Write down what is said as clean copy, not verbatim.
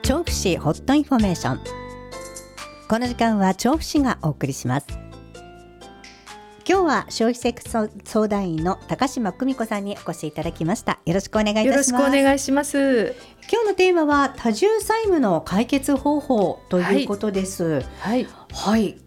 調布市ホットインフォメーション。この時間は調布市がお送りします。今日は消費者相談員の高島久美子さんにお越しいただきました。よろしくお願いいたします。 よろしくお願いします。 今日のテーマは多重債務の解決方法ということです。 はい、 はい、